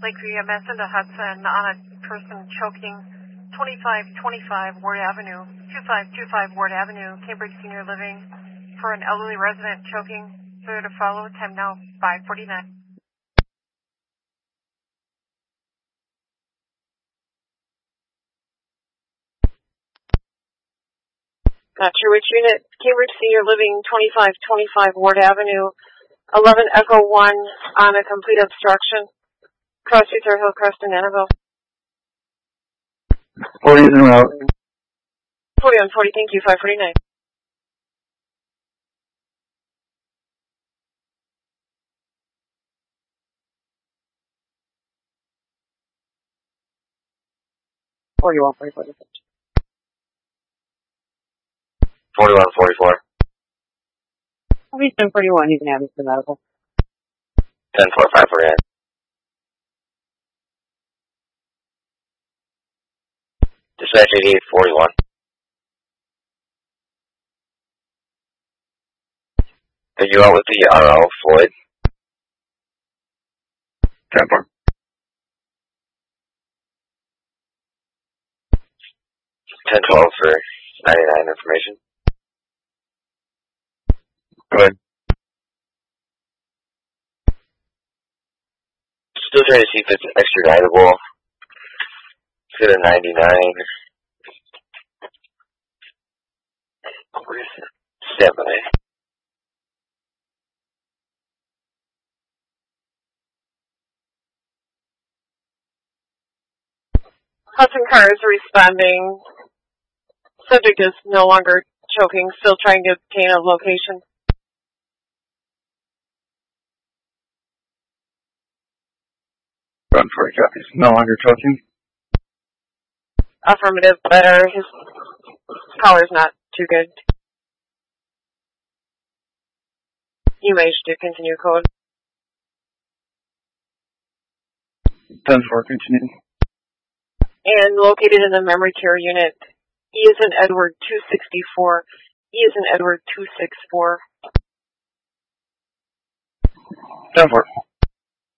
Lakeview EMS into Hudson on a person choking 2525 Ward Avenue, 2525 Ward Avenue, Cambridge Senior Living, for an elderly resident choking. Further to follow, time now 5:49. Which unit, Cambridge Senior Living, 2525 Ward Avenue, 11 Echo 1 on a complete obstruction. Cross streets are Hillcrest and Annabelle. 40 is en route. 40 on 40, thank you, 549. Or you want 44. 4144. He's 1041, you can have his medical. 104549. Dispatch 8841. Are you out with the RL, Floyd? 10-4. 1012 for 99 information. Go ahead. Still trying to see if it's extraditable. Let's go to 99. Where is it? Stand by. Hudson cars responding. Subject is no longer choking, still trying to obtain a location. Run for it, copies. No longer choking. Affirmative, better. His collar's not too good. You may to continue code. 10-4, continue. And located in the memory care unit, E is in Edward 264. E is in Edward 264. 10-4.